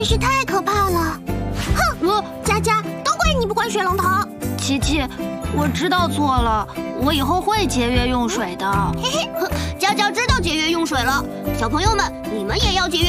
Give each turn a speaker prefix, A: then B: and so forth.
A: 真是太可怕了！哼，佳佳，都怪你不关水龙头。
B: 琪琪，我知道错了，我以后会节约用水的。
A: 嘿嘿，佳佳知道节约用水了，小朋友们，你们也要节约。